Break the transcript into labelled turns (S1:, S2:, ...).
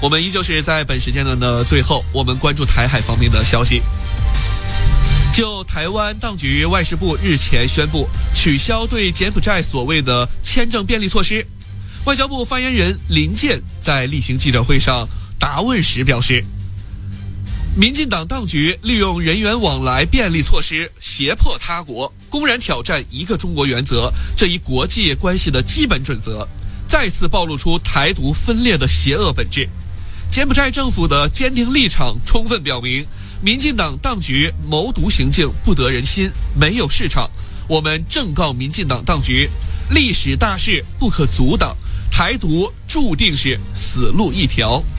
S1: 我们依旧是在本时间段的最后，我们关注台海方面的消息。就台湾当局外事部日前宣布取消对柬埔寨所谓的签证便利措施，外交部发言人林健在例行记者会上答问时表示，民进党当局利用人员往来便利措施胁迫他国，公然挑战一个中国原则这一国际关系的基本准则，再次暴露出台独分裂的邪恶本质。柬埔寨政府的坚定立场充分表明，民进党当局谋独行径不得人心，没有市场。我们正告民进党当局，历史大势不可阻挡，台独注定是死路一条。